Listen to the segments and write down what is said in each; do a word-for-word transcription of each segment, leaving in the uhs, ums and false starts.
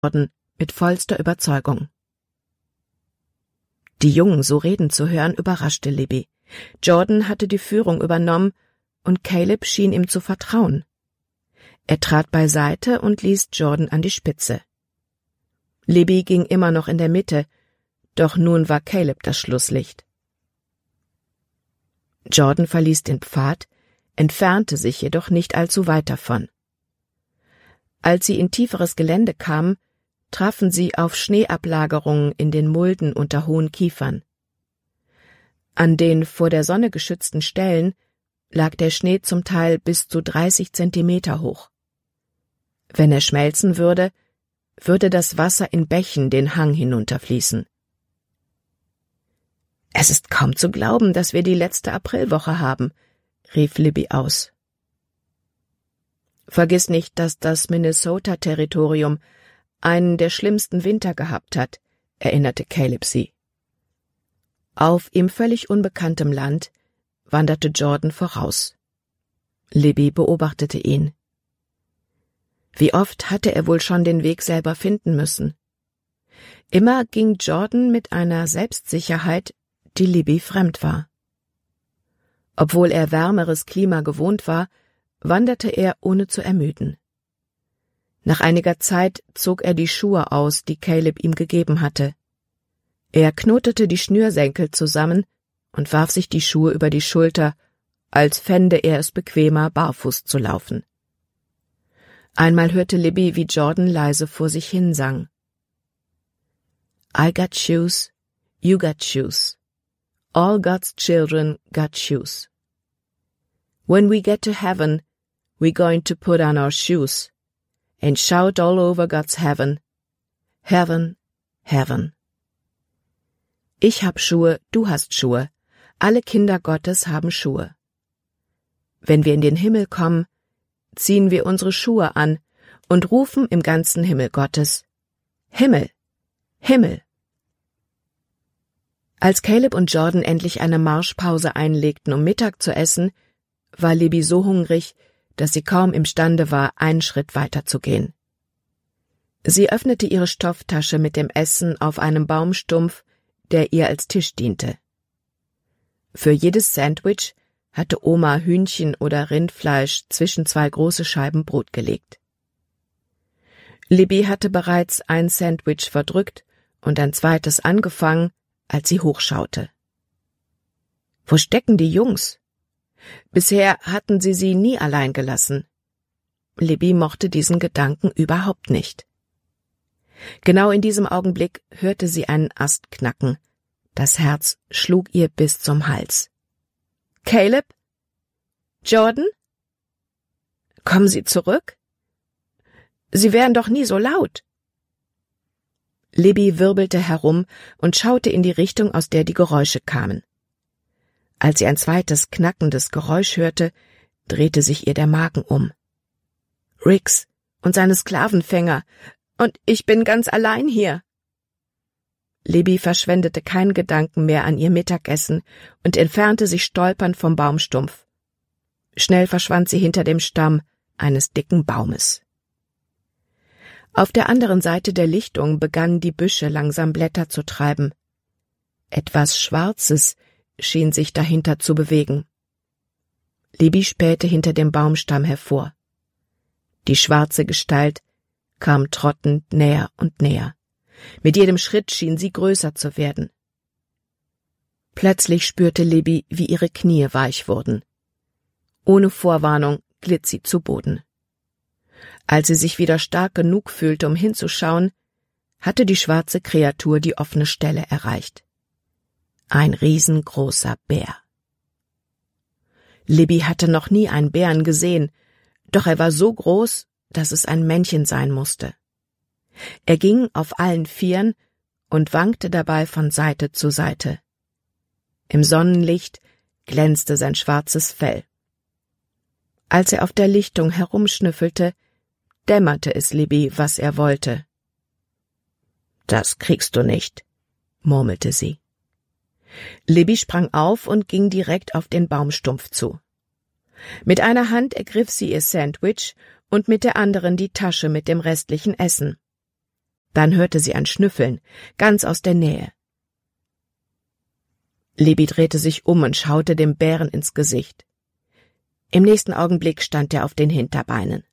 Jordan mit vollster Überzeugung. Die Jungen so reden zu hören, überraschte Libby. Jordan hatte die Führung übernommen und Caleb schien ihm zu vertrauen. Er trat beiseite und ließ Jordan an die Spitze. Libby ging immer noch in der Mitte, doch nun war Caleb das Schlusslicht. Jordan verließ den Pfad, entfernte sich jedoch nicht allzu weit davon. Als sie in tieferes Gelände kamen, trafen sie auf Schneeablagerungen in den Mulden unter hohen Kiefern. An den vor der Sonne geschützten Stellen lag der Schnee zum Teil bis zu dreißig Zentimeter hoch. Wenn er schmelzen würde, würde das Wasser in Bächen den Hang hinunterfließen. »Es ist kaum zu glauben, dass wir die letzte Aprilwoche haben«, rief Libby aus. »Vergiss nicht, dass das Minnesota-Territorium einen der schlimmsten Winter gehabt hat«, erinnerte Caleb sie. Auf ihm völlig unbekanntem Land wanderte Jordan voraus. Libby beobachtete ihn. Wie oft hatte er wohl schon den Weg selber finden müssen? Immer ging Jordan mit einer Selbstsicherheit, die Libby fremd war. Obwohl er wärmeres Klima gewohnt war, wanderte er ohne zu ermüden. Nach einiger Zeit zog er die Schuhe aus, die Caleb ihm gegeben hatte. Er knotete die Schnürsenkel zusammen und warf sich die Schuhe über die Schulter, als fände er es bequemer, barfuß zu laufen. Einmal hörte Libby, wie Jordan leise vor sich hin sang. I got shoes, you got shoes. All God's children got shoes. When we get to heaven, we're going to put on our shoes and shout all over God's heaven, Heaven, Heaven. Ich hab Schuhe, du hast Schuhe, alle Kinder Gottes haben Schuhe. Wenn wir in den Himmel kommen, ziehen wir unsere Schuhe an und rufen im ganzen Himmel Gottes, Himmel, Himmel. Als Caleb und Jordan endlich eine Marschpause einlegten, um Mittag zu essen, war Libby so hungrig, dass sie kaum imstande war, einen Schritt weiter zu gehen. Sie öffnete ihre Stofftasche mit dem Essen auf einem Baumstumpf, der ihr als Tisch diente. Für jedes Sandwich hatte Oma Hühnchen oder Rindfleisch zwischen zwei große Scheiben Brot gelegt. Libby hatte bereits ein Sandwich verdrückt und ein zweites angefangen, als sie hochschaute. Wo stecken die Jungs? Bisher hatten sie sie nie allein gelassen. Libby mochte diesen Gedanken überhaupt nicht. Genau in diesem Augenblick hörte sie einen Ast knacken. Das Herz schlug ihr bis zum Hals. »Caleb? Jordan? Kommen Sie zurück? Sie wären doch nie so laut.« Libby wirbelte herum und schaute in die Richtung, aus der die Geräusche kamen. Als sie ein zweites knackendes Geräusch hörte, drehte sich ihr der Magen um. »Riggs und seine Sklavenfänger, und ich bin ganz allein hier.« Libby verschwendete keinen Gedanken mehr an ihr Mittagessen und entfernte sich stolpernd vom Baumstumpf. Schnell verschwand sie hinter dem Stamm eines dicken Baumes. Auf der anderen Seite der Lichtung begannen die Büsche langsam Blätter zu treiben. Etwas Schwarzes schien sich dahinter zu bewegen. Libby spähte hinter dem Baumstamm hervor. Die schwarze Gestalt kam trottend näher und näher. Mit jedem Schritt schien sie größer zu werden. Plötzlich spürte Libby, wie ihre Knie weich wurden. Ohne Vorwarnung glitt sie zu Boden. Als sie sich wieder stark genug fühlte, um hinzuschauen, hatte die schwarze Kreatur die offene Stelle erreicht. Ein riesengroßer Bär. Libby hatte noch nie einen Bären gesehen, doch er war so groß, dass es ein Männchen sein musste. Er ging auf allen Vieren und wankte dabei von Seite zu Seite. Im Sonnenlicht glänzte sein schwarzes Fell. Als er auf der Lichtung herumschnüffelte, dämmerte es Libby, was er wollte. »Das kriegst du nicht«, murmelte sie. Libby sprang auf und ging direkt auf den Baumstumpf zu. Mit einer Hand ergriff sie ihr Sandwich und mit der anderen die Tasche mit dem restlichen Essen. Dann hörte sie ein Schnüffeln, ganz aus der Nähe. Libby drehte sich um und schaute dem Bären ins Gesicht. Im nächsten Augenblick stand er auf den Hinterbeinen.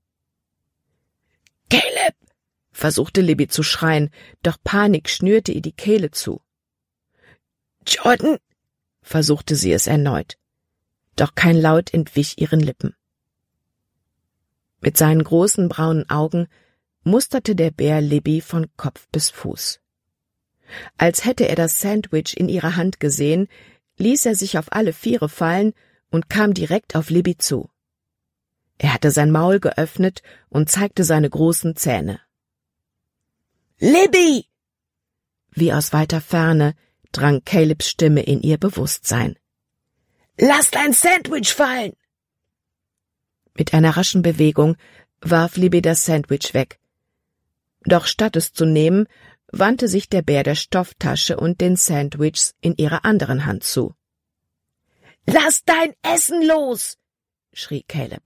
»Caleb!« versuchte Libby zu schreien, doch Panik schnürte ihr die Kehle zu. »Jordan!« versuchte sie es erneut, doch kein Laut entwich ihren Lippen. Mit seinen großen braunen Augen musterte der Bär Libby von Kopf bis Fuß. Als hätte er das Sandwich in ihrer Hand gesehen, ließ er sich auf alle Viere fallen und kam direkt auf Libby zu. Er hatte sein Maul geöffnet und zeigte seine großen Zähne. »Libby!« Wie aus weiter Ferne drang Calebs Stimme in ihr Bewusstsein. »Lass dein Sandwich fallen!« Mit einer raschen Bewegung warf Libby das Sandwich weg. Doch statt es zu nehmen, wandte sich der Bär der Stofftasche und den Sandwichs in ihrer anderen Hand zu. »Lass dein Essen los!« schrie Caleb.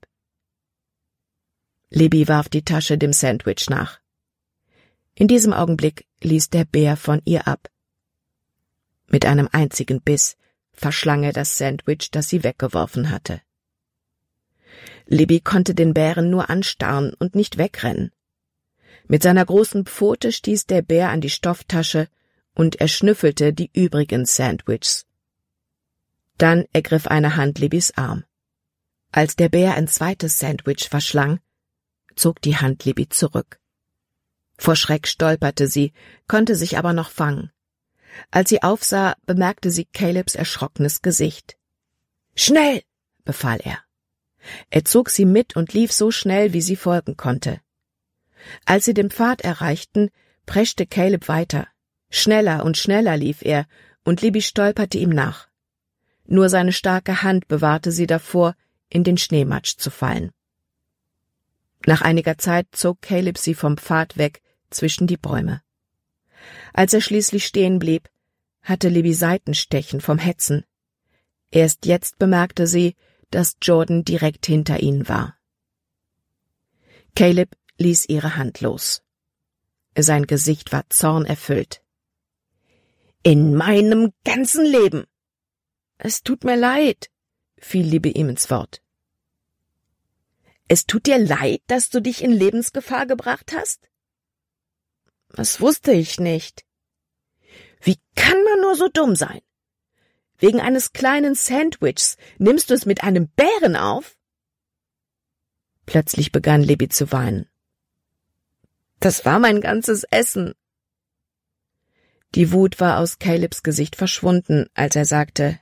Libby warf die Tasche dem Sandwich nach. In diesem Augenblick ließ der Bär von ihr ab. Mit einem einzigen Biss verschlang er das Sandwich, das sie weggeworfen hatte. Libby konnte den Bären nur anstarren und nicht wegrennen. Mit seiner großen Pfote stieß der Bär an die Stofftasche und er schnüffelte die übrigen Sandwiches. Dann ergriff eine Hand Libbys Arm. Als der Bär ein zweites Sandwich verschlang, zog die Hand Libby zurück. Vor Schreck stolperte sie, konnte sich aber noch fangen. Als sie aufsah, bemerkte sie Calebs erschrockenes Gesicht. »Schnell!« befahl er. Er zog sie mit und lief so schnell, wie sie folgen konnte. Als sie den Pfad erreichten, preschte Caleb weiter. Schneller und schneller lief er, und Libby stolperte ihm nach. Nur seine starke Hand bewahrte sie davor, in den Schneematsch zu fallen. Nach einiger Zeit zog Caleb sie vom Pfad weg zwischen die Bäume. Als er schließlich stehen blieb, hatte Libby Seitenstechen vom Hetzen. Erst jetzt bemerkte sie, dass Jordan direkt hinter ihnen war. Caleb ließ ihre Hand los. Sein Gesicht war zornerfüllt. »In meinem ganzen Leben!« »Es tut mir leid«, fiel Libby ihm ins Wort. »Es tut dir leid, dass du dich in Lebensgefahr gebracht hast?« »Das wusste ich nicht.« »Wie kann man nur so dumm sein? Wegen eines kleinen Sandwichs nimmst du es mit einem Bären auf?« Plötzlich begann Libby zu weinen. »Das war mein ganzes Essen.« Die Wut war aus Calebs Gesicht verschwunden, als er sagte,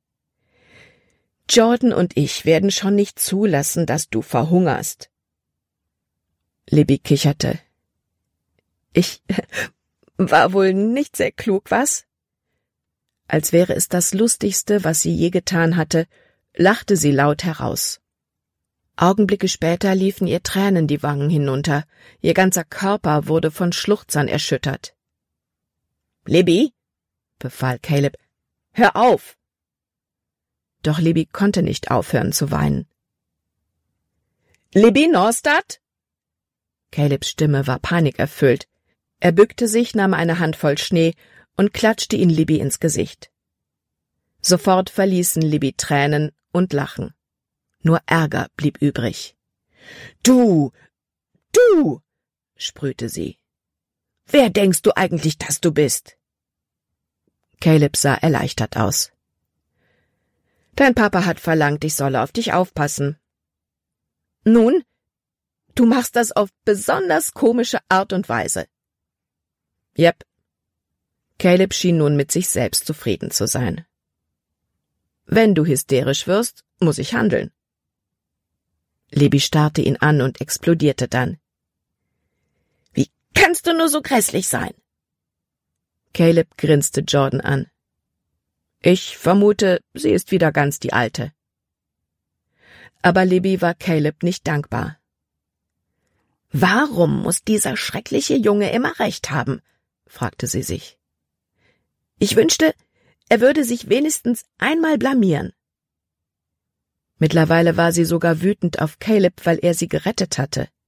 »Jordan und ich werden schon nicht zulassen, dass du verhungerst.« Libby kicherte. »Ich war wohl nicht sehr klug, was?« Als wäre es das Lustigste, was sie je getan hatte, lachte sie laut heraus. Augenblicke später liefen ihr Tränen die Wangen hinunter, ihr ganzer Körper wurde von Schluchzern erschüttert. »Libby«, befahl Caleb, »hör auf!« Doch Libby konnte nicht aufhören zu weinen. »Libby Norstad?« Calebs Stimme war panikerfüllt. Er bückte sich, nahm eine Handvoll Schnee und klatschte ihn Libby ins Gesicht. Sofort verließen Libby Tränen und Lachen. Nur Ärger blieb übrig. »Du, du«, sprühte sie. »Wer denkst du eigentlich, dass du bist?« Caleb sah erleichtert aus. »Dein Papa hat verlangt, ich solle auf dich aufpassen.« »Nun, du machst das auf besonders komische Art und Weise.« »Jep.« Caleb schien nun mit sich selbst zufrieden zu sein. »Wenn du hysterisch wirst, muss ich handeln.« Libby starrte ihn an und explodierte dann. »Wie kannst du nur so grässlich sein?« Caleb grinste Jordan an. »Ich vermute, sie ist wieder ganz die Alte.« Aber Libby war Caleb nicht dankbar. »Warum muss dieser schreckliche Junge immer recht haben?« fragte sie sich. »Ich wünschte, er würde sich wenigstens einmal blamieren.« Mittlerweile war sie sogar wütend auf Caleb, weil er sie gerettet hatte.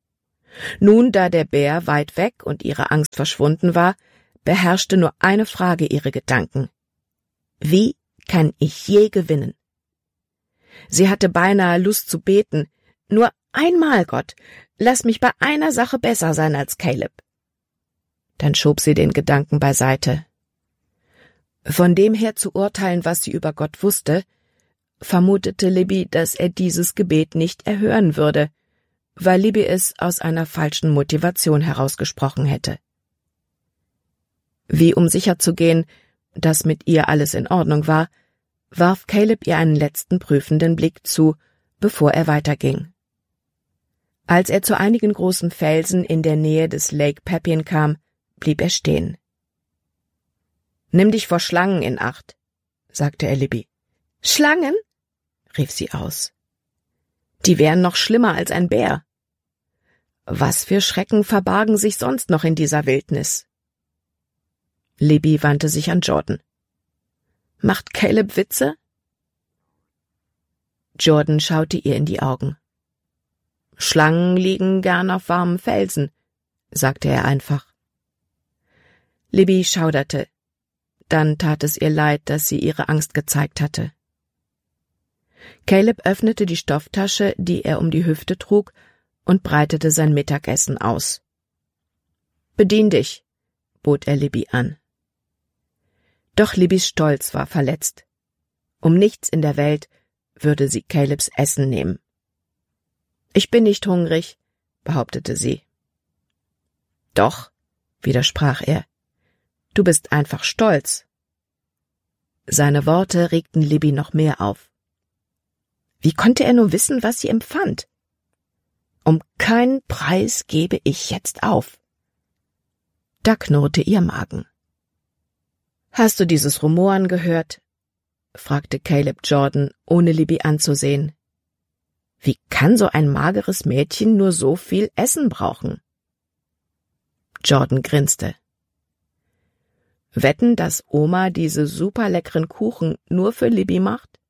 Nun, da der Bär weit weg und ihre Angst verschwunden war, beherrschte nur eine Frage ihre Gedanken. Wie kann ich je gewinnen? Sie hatte beinahe Lust zu beten. Nur einmal, Gott, lass mich bei einer Sache besser sein als Caleb. Dann schob sie den Gedanken beiseite. Von dem her zu urteilen, was sie über Gott wusste, vermutete Libby, dass er dieses Gebet nicht erhören würde, weil Libby es aus einer falschen Motivation herausgesprochen hätte. Wie um sicherzugehen, dass mit ihr alles in Ordnung war, warf Caleb ihr einen letzten prüfenden Blick zu, bevor er weiterging. Als er zu einigen großen Felsen in der Nähe des Lake Pepin kam, blieb er stehen. »Nimm dich vor Schlangen in Acht«, sagte er Libby. »Schlangen?« rief sie aus. »Die wären noch schlimmer als ein Bär. Was für Schrecken verbargen sich sonst noch in dieser Wildnis?« Libby wandte sich an Jordan. »Macht Caleb Witze?« Jordan schaute ihr in die Augen. »Schlangen liegen gern auf warmen Felsen«, sagte er einfach. Libby schauderte. Dann tat es ihr leid, dass sie ihre Angst gezeigt hatte. Caleb öffnete die Stofftasche, die er um die Hüfte trug, und breitete sein Mittagessen aus. »Bedien dich«, bot er Libby an. Doch Libbys Stolz war verletzt. Um nichts in der Welt würde sie Calebs Essen nehmen. »Ich bin nicht hungrig«, behauptete sie. »Doch«, widersprach er, »du bist einfach stolz.« Seine Worte regten Libby noch mehr auf. Wie konnte er nur wissen, was sie empfand? »Um keinen Preis gebe ich jetzt auf.« Da knurrte ihr Magen. »Hast du dieses Rumoren gehört?« fragte Caleb Jordan, ohne Libby anzusehen. »Wie kann so ein mageres Mädchen nur so viel Essen brauchen?« Jordan grinste. »Wetten, dass Oma diese superleckeren Kuchen nur für Libby macht?«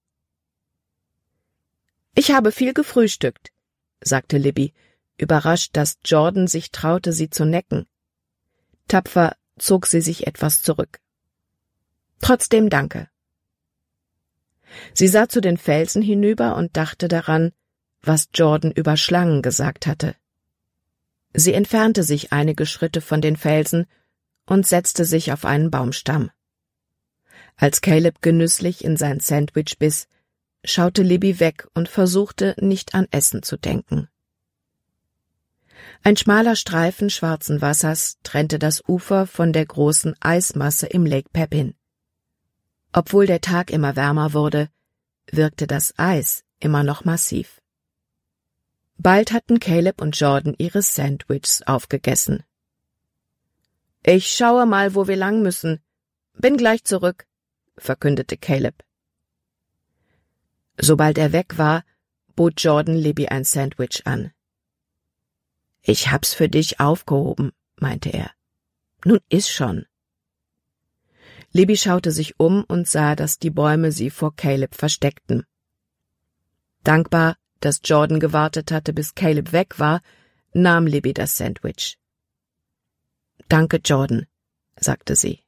»Ich habe viel gefrühstückt«, sagte Libby, überrascht, dass Jordan sich traute, sie zu necken. Tapfer zog sie sich etwas zurück. »Trotzdem danke.« Sie sah zu den Felsen hinüber und dachte daran, was Jordan über Schlangen gesagt hatte. Sie entfernte sich einige Schritte von den Felsen und setzte sich auf einen Baumstamm. Als Caleb genüsslich in sein Sandwich biss, schaute Libby weg und versuchte, nicht an Essen zu denken. Ein schmaler Streifen schwarzen Wassers trennte das Ufer von der großen Eismasse im Lake Pepin. Obwohl der Tag immer wärmer wurde, wirkte das Eis immer noch massiv. Bald hatten Caleb und Jordan ihre Sandwiches aufgegessen. »Ich schaue mal, wo wir lang müssen. Bin gleich zurück«, verkündete Caleb. Sobald er weg war, bot Jordan Libby ein Sandwich an. »Ich hab's für dich aufgehoben«, meinte er. »Nun iss schon.« Libby schaute sich um und sah, dass die Bäume sie vor Caleb versteckten. Dankbar, dass Jordan gewartet hatte, bis Caleb weg war, nahm Libby das Sandwich. »Danke, Jordan«, sagte sie.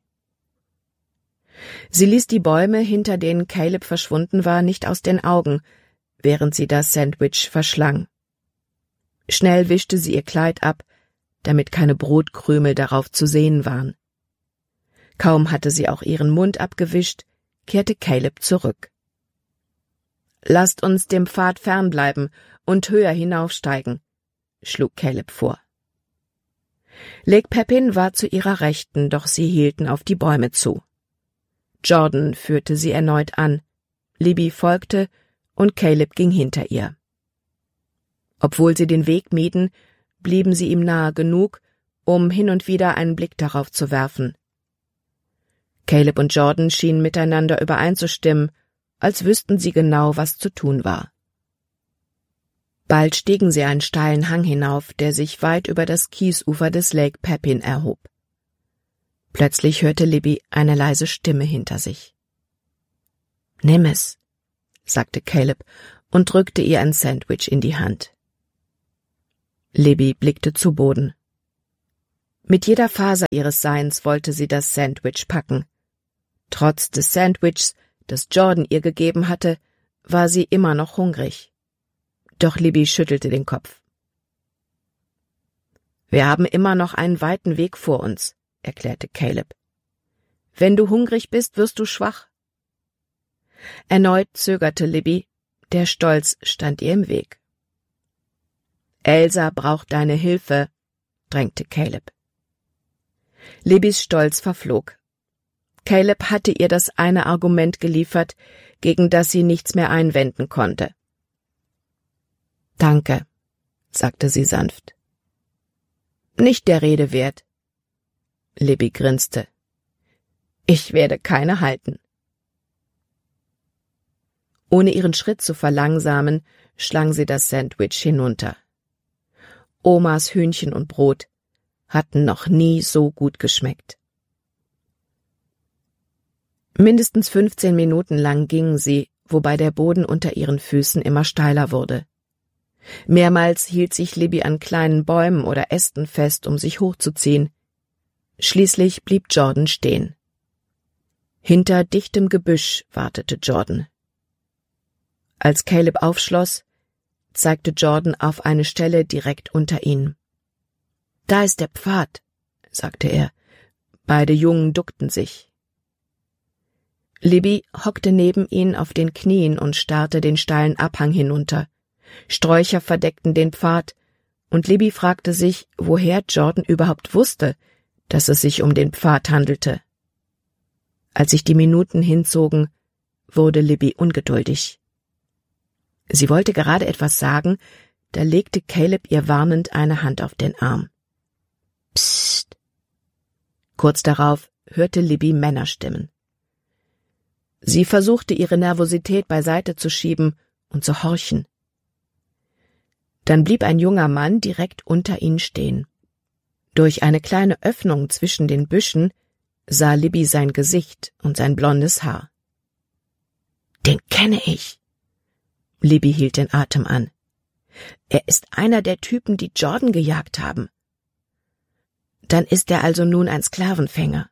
Sie ließ die Bäume, hinter denen Caleb verschwunden war, nicht aus den Augen, während sie das Sandwich verschlang. Schnell wischte sie ihr Kleid ab, damit keine Brotkrümel darauf zu sehen waren. Kaum hatte sie auch ihren Mund abgewischt, kehrte Caleb zurück. »Lasst uns dem Pfad fernbleiben und höher hinaufsteigen«, schlug Caleb vor. Lake Pepin war zu ihrer Rechten, doch sie hielten auf die Bäume zu. Jordan führte sie erneut an, Libby folgte und Caleb ging hinter ihr. Obwohl sie den Weg mieden, blieben sie ihm nahe genug, um hin und wieder einen Blick darauf zu werfen. Caleb und Jordan schienen miteinander übereinzustimmen, als wüssten sie genau, was zu tun war. Bald stiegen sie einen steilen Hang hinauf, der sich weit über das Kiesufer des Lake Pepin erhob. Plötzlich hörte Libby eine leise Stimme hinter sich. »Nimm es«, sagte Caleb und drückte ihr ein Sandwich in die Hand. Libby blickte zu Boden. Mit jeder Faser ihres Seins wollte sie das Sandwich packen. Trotz des Sandwichs, das Jordan ihr gegeben hatte, war sie immer noch hungrig. Doch Libby schüttelte den Kopf. »Wir haben immer noch einen weiten Weg vor uns«, erklärte Caleb. »Wenn du hungrig bist, wirst du schwach.« Erneut zögerte Libby, der Stolz stand ihr im Weg. »Elsa braucht deine Hilfe«, drängte Caleb. Libbys Stolz verflog. Caleb hatte ihr das eine Argument geliefert, gegen das sie nichts mehr einwenden konnte. »Danke«, sagte sie sanft. »Nicht der Rede wert.« Libby grinste. »Ich werde keine halten.« Ohne ihren Schritt zu verlangsamen, schlang sie das Sandwich hinunter. Omas Hühnchen und Brot hatten noch nie so gut geschmeckt. Mindestens fünfzehn Minuten lang gingen sie, wobei der Boden unter ihren Füßen immer steiler wurde. Mehrmals hielt sich Libby an kleinen Bäumen oder Ästen fest, um sich hochzuziehen. Schließlich blieb Jordan stehen. Hinter dichtem Gebüsch wartete Jordan. Als Caleb aufschloss, zeigte Jordan auf eine Stelle direkt unter ihnen. »Da ist der Pfad«, sagte er. Beide Jungen duckten sich. Libby hockte neben ihnen auf den Knien und starrte den steilen Abhang hinunter. Sträucher verdeckten den Pfad, und Libby fragte sich, woher Jordan überhaupt wusste, dass es sich um den Pfad handelte. Als sich die Minuten hinzogen, wurde Libby ungeduldig. Sie wollte gerade etwas sagen, da legte Caleb ihr warnend eine Hand auf den Arm. »Psst!« Kurz darauf hörte Libby Männerstimmen. Sie versuchte, ihre Nervosität beiseite zu schieben und zu horchen. Dann blieb ein junger Mann direkt unter ihnen stehen. Durch eine kleine Öffnung zwischen den Büschen sah Libby sein Gesicht und sein blondes Haar. »Den kenne ich!« Libby hielt den Atem an. »Er ist einer der Typen, die Jordan gejagt haben. Dann ist er also nun ein Sklavenfänger.«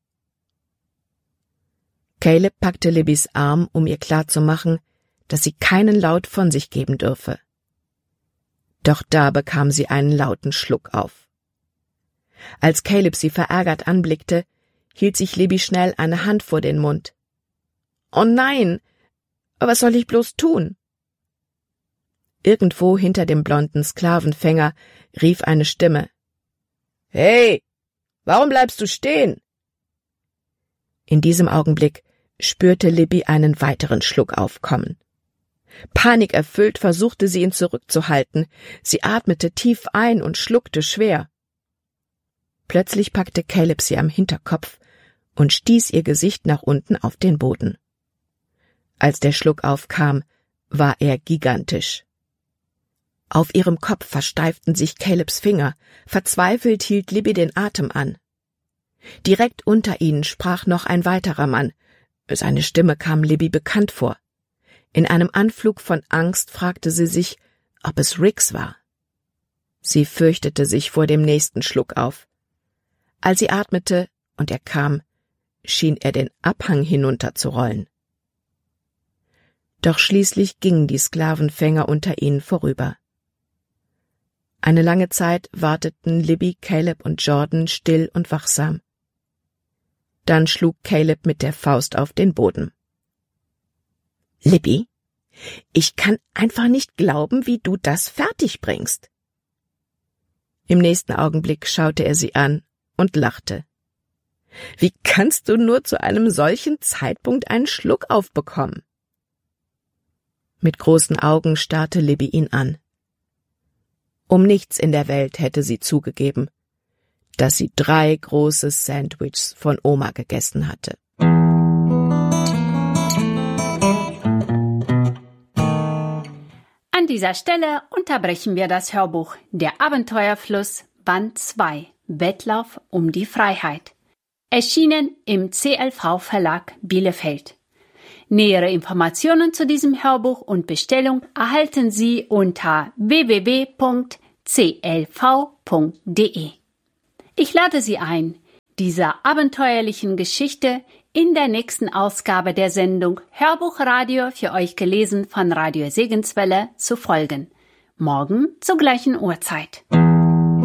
Caleb packte Libbys Arm, um ihr klarzumachen, dass sie keinen Laut von sich geben dürfe. Doch da bekam sie einen lauten Schluck auf. Als Caleb sie verärgert anblickte, hielt sich Libby schnell eine Hand vor den Mund. »Oh nein! Was soll ich bloß tun?« Irgendwo hinter dem blonden Sklavenfänger rief eine Stimme. »Hey, warum bleibst du stehen?« In diesem Augenblick spürte Libby einen weiteren Schluck aufkommen. Panikerfüllt versuchte sie ihn zurückzuhalten. Sie atmete tief ein und schluckte schwer. Plötzlich packte Caleb sie am Hinterkopf und stieß ihr Gesicht nach unten auf den Boden. Als der Schluck aufkam, war er gigantisch. Auf ihrem Kopf versteiften sich Calebs Finger. Verzweifelt hielt Libby den Atem an. Direkt unter ihnen sprach noch ein weiterer Mann. Seine Stimme kam Libby bekannt vor. In einem Anflug von Angst fragte sie sich, ob es Riggs war. Sie fürchtete sich vor dem nächsten Schluck auf. Als sie atmete und er kam, schien er den Abhang hinunterzurollen. Doch schließlich gingen die Sklavenfänger unter ihnen vorüber. Eine lange Zeit warteten Libby, Caleb und Jordan still und wachsam. Dann schlug Caleb mit der Faust auf den Boden. »Libby, ich kann einfach nicht glauben, wie du das fertig bringst.« Im nächsten Augenblick schaute er sie an und lachte. »Wie kannst du nur zu einem solchen Zeitpunkt einen Schluck aufbekommen?« Mit großen Augen starrte Libby ihn an. Um nichts in der Welt hätte sie zugegeben, dass sie drei große Sandwiches von Oma gegessen hatte. An dieser Stelle unterbrechen wir das Hörbuch Der Abenteuerfluss Band zwei Wettlauf um die Freiheit. Erschienen im C L V Verlag Bielefeld. Nähere Informationen zu diesem Hörbuch und Bestellung erhalten Sie unter w w w punkt c l v punkt d e. Ich lade Sie ein, dieser abenteuerlichen Geschichte in der nächsten Ausgabe der Sendung Hörbuchradio für euch gelesen von Radio Segenswelle zu folgen. Morgen zur gleichen Uhrzeit.